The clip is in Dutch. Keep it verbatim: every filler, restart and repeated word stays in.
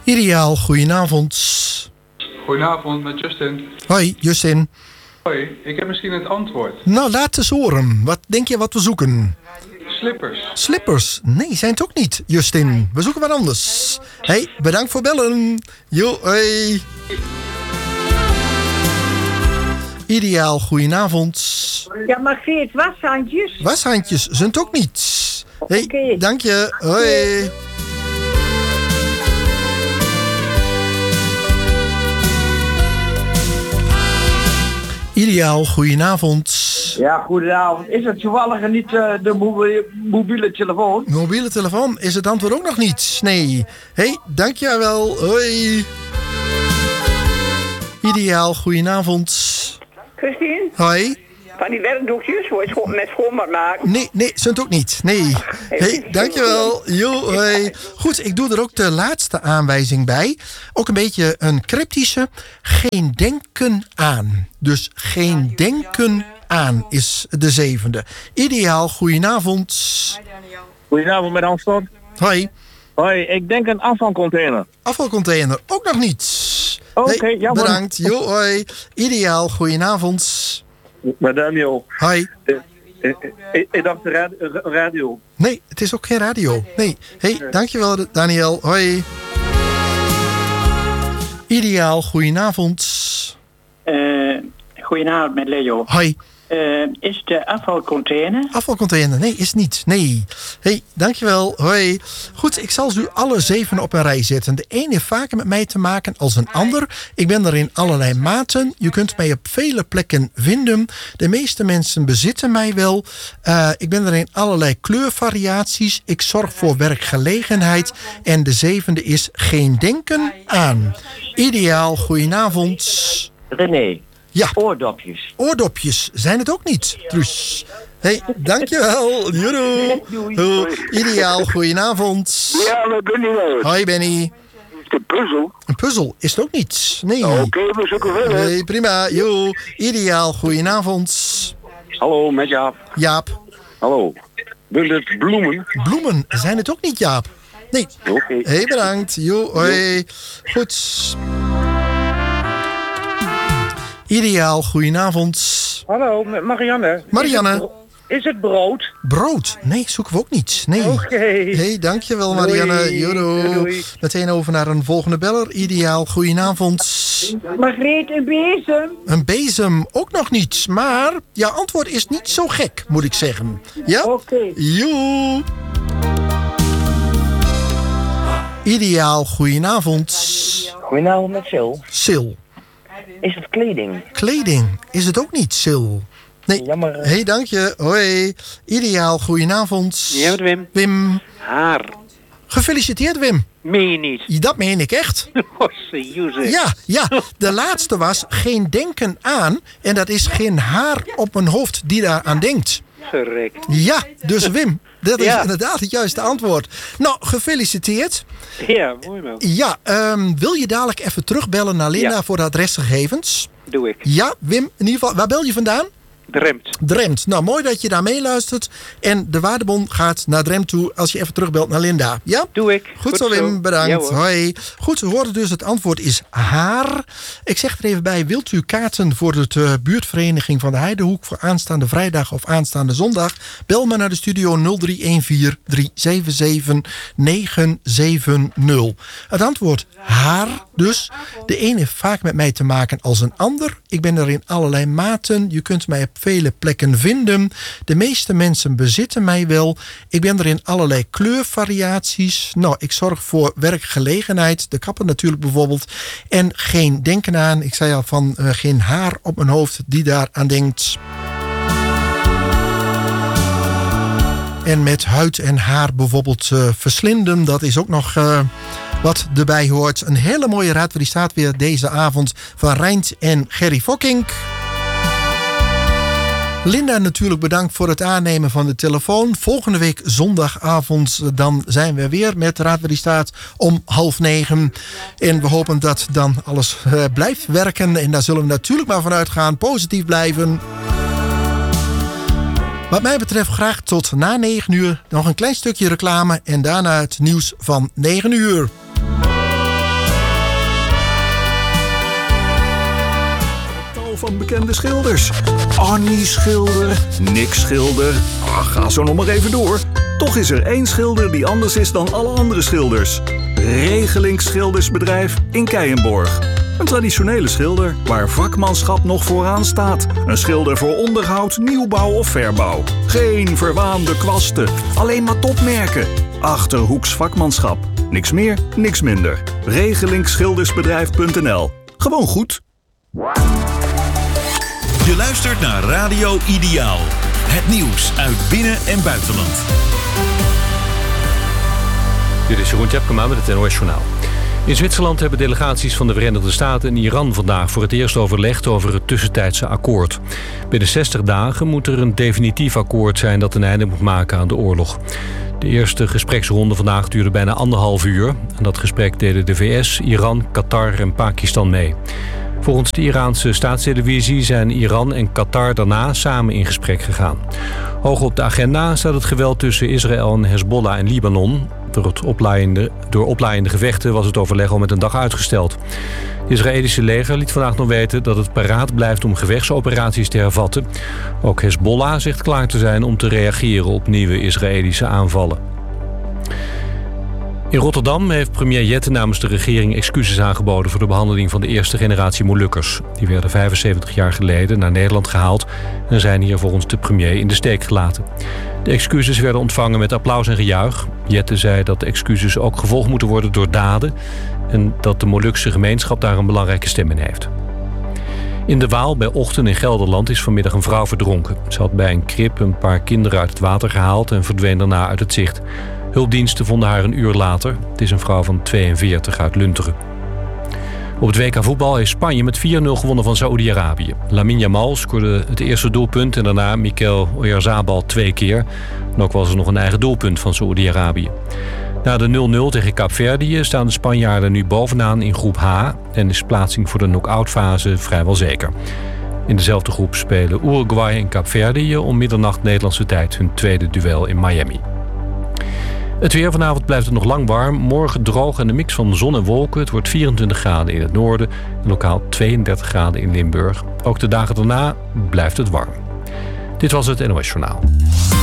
Ideaal, goedenavond. Goedenavond, met Justin. Hoi, Justin. Hoi, ik heb misschien het antwoord. Nou, laat eens horen. Wat denk je wat we zoeken? Slippers. Slippers? Nee, zijn het ook niet, Justin. We zoeken wat anders. Hey, bedankt voor bellen. Jo, hoi. Ideaal, goedenavond. Ja, Margreet, washandjes? Washandjes zijn het ook niet. Hey, Oké. dank je. Hoi. Ideaal, goedenavond. Ja, goedenavond. Is het toevallig niet uh, de mobiele, mobiele telefoon? Mobiele telefoon is het antwoord ook nog niet. Nee. Hey, dankjewel. Hoi. Ideaal, goedenavond. Christine? Hoi. Van die werkdoekjes voor je scho- met schoonmaak maken? Nee, nee, zijn het ook niet. Nee. Hey, dankjewel. Jo, hoi. Goed, ik doe er ook de laatste aanwijzing bij. Ook een beetje een cryptische. Geen denken aan. Dus geen denken aan is de zevende. Ideaal, goedenavond. Goedenavond met Amsterdam. Hoi. Hoi, ik denk een afvalcontainer. Afvalcontainer, ook nog niet. Oké, Hey, okay, jammer. bedankt. Jo, hoi. Ideaal, goedenavond. Madame Jo. Hoi. Uh, uh, uh, ik dacht de radio, uh, radio. Nee, het is ook geen radio. Nee. Hey, dankjewel Daniel. Hoi. Ideaal, goedenavond. Uh, goedenavond met Leo. Hoi. Uh, is de afvalcontainer? Afvalcontainer, nee, is niet. Nee. Hey, dankjewel. Hoi. Goed, ik zal ze u alle zeven op een rij zetten. De ene heeft vaker met mij te maken als een ander. Ik ben er in allerlei maten. Je kunt mij op vele plekken vinden. De meeste mensen bezitten mij wel. Uh, ik ben er in allerlei kleurvariaties. Ik zorg voor werkgelegenheid. En de zevende is geen denken aan. Ideaal, goedenavond. René. Ja. Oordopjes. Oordopjes zijn het ook niet, Truus. Hey, dankjewel. Joedoe. Doei. Ideaal, goedenavond. Ja, met Benny nou. Hoi Benny. De puzzel. Een puzzel is het ook niet. Nee. Oké, okay, we zoeken verder. Nee, prima. Jo. Ideaal, goedenavond. Hallo, met Jaap. Jaap. Hallo. Wil het bloemen? Bloemen zijn het ook niet, Jaap. Nee. Oké. Okay. Hey, bedankt. Jo, hoi. Goed. Ideaal, goedenavond. Hallo, met Marianne. Marianne. Is het, is het brood? Brood? Nee, zoeken we ook niet. Nee. Oké. Okay. Hey, dankjewel Marianne. Jodo. Doei. Meteen over naar een volgende beller. Ideaal, goedenavond. Margreet, een bezem? Een bezem ook nog niet. Maar jouw antwoord is niet zo gek, moet ik zeggen. Ja? Oké. Okay. Joe. Ideaal, goedenavond. Goedenavond met Sil. Sil. Is het kleding? Kleding is het ook niet, Sil. Nee. Jammer. Hé, hey, dank je. Hoi. Ideaal, goedenavond. Ja, met Wim. Wim. Haar. Gefeliciteerd, Wim. Meen je niet? Dat meen ik echt. Oh, serieus. Ja, ja. De laatste was geen denken aan. En dat is geen haar op mijn hoofd die daar aan denkt. Verrekt. Ja, dus Wim. Dat is ja. inderdaad het juiste antwoord. Nou, gefeliciteerd. Ja, mooi man. Ja, um, wil je dadelijk even terugbellen naar Linda ja. voor de adresgegevens? Doe ik. Ja, Wim, in ieder geval, waar bel je vandaan? Dremt. Dremt. Nou, mooi dat je daar meeluistert. En de waardebon gaat naar Dremt toe als je even terugbelt naar Linda. Ja? Doe ik. Goed, Goed zo, Wim. Zo. Bedankt. Ja, hoi. Goed, we hoorden dus het antwoord is haar. Ik zeg er even bij, wilt u kaarten voor de uh, buurtvereniging van de Heidehoek voor aanstaande vrijdag of aanstaande zondag? Bel me naar de studio nul drie een vier drie zeven zeven negen zeven nul. Het antwoord haar dus. De ene heeft vaak met mij te maken als een ander. Ik ben er in allerlei maten. Je kunt mij op vele plekken vinden. De meeste mensen bezitten mij wel. Ik ben er in allerlei kleurvariaties. Nou, ik zorg voor werkgelegenheid. De kapper natuurlijk bijvoorbeeld. En geen denken aan. Ik zei al van uh, geen haar op mijn hoofd die daar aan denkt. En met huid en haar bijvoorbeeld uh, verslinden. Dat is ook nog uh, wat erbij hoort. Een hele mooie raad waar die staat weer deze avond van Rijnt en Gerry Fokkink. Linda natuurlijk bedankt voor het aannemen van de telefoon. Volgende week zondagavond dan zijn we weer met Raad waar die staat om half negen. En we hopen dat dan alles uh, blijft werken. En daar zullen we natuurlijk maar vanuit gaan. Positief blijven. Wat mij betreft graag tot na negen uur. Nog een klein stukje reclame en daarna het nieuws van negen uur. wel van bekende schilders. Annie Schilder, Nick Schilder. Ach, ga zo nog maar even door. Toch is er één schilder die anders is dan alle andere schilders. Regeling Schildersbedrijf in Keijenborg. Een traditionele schilder waar vakmanschap nog vooraan staat. Een schilder voor onderhoud, nieuwbouw of verbouw. Geen verwaande kwasten, alleen maar topmerken. Achterhoeks vakmanschap. Niks meer, niks minder. regeling schildersbedrijf punt n l. Gewoon goed. Je luistert naar Radio Ideaal. Het nieuws uit binnen- en buitenland. Dit is Jeroen Tjepkema met het N O S-journaal. In Zwitserland hebben delegaties van de Verenigde Staten en Iran vandaag voor het eerst overlegd over het tussentijdse akkoord. Binnen zestig dagen moet er een definitief akkoord zijn dat een einde moet maken aan de oorlog. De eerste gespreksronde vandaag duurde bijna anderhalf uur. Aan dat gesprek deden de V S, Iran, Qatar en Pakistan mee. Volgens de Iraanse staatstelevisie zijn Iran en Qatar daarna samen in gesprek gegaan. Hoog op de agenda staat het geweld tussen Israël en Hezbollah en Libanon. Door, het oplaaiende, door oplaaiende gevechten was het overleg al met een dag uitgesteld. Het Israëlische leger liet vandaag nog weten dat het paraat blijft om gevechtsoperaties te hervatten. Ook Hezbollah zegt klaar te zijn om te reageren op nieuwe Israëlische aanvallen. In Rotterdam heeft premier Jette namens de regering excuses aangeboden voor de behandeling van de eerste generatie Molukkers. Die werden vijfenzeventig jaar geleden naar Nederland gehaald en zijn hier volgens de premier in de steek gelaten. De excuses werden ontvangen met applaus en gejuich. Jette zei dat de excuses ook gevolgd moeten worden door daden en dat de Molukse gemeenschap daar een belangrijke stem in heeft. In de Waal bij Ochten in Gelderland is vanmiddag een vrouw verdronken. Ze had bij een krib een paar kinderen uit het water gehaald en verdween daarna uit het zicht. Hulpdiensten vonden haar een uur later. Het is een vrouw van tweeënveertig uit Lunteren. Op het W K voetbal heeft Spanje met vier nul gewonnen van Saoedi-Arabië. Lamine Yamal scoorde het eerste doelpunt en daarna Mikel Oyarzabal twee keer. En ook was er nog een eigen doelpunt van Saoedi-Arabië. Na de nul nul tegen Kaapverdië staan de Spanjaarden nu bovenaan in groep H en is plaatsing voor de knock-out fase vrijwel zeker. In dezelfde groep spelen Uruguay en Kaapverdië om middernacht Nederlandse tijd hun tweede duel in Miami. Het weer vanavond blijft het nog lang warm. Morgen droog en een mix van zon en wolken. Het wordt vierentwintig graden in het noorden en lokaal tweeëndertig graden in Limburg. Ook de dagen daarna blijft het warm. Dit was het N O S Journaal.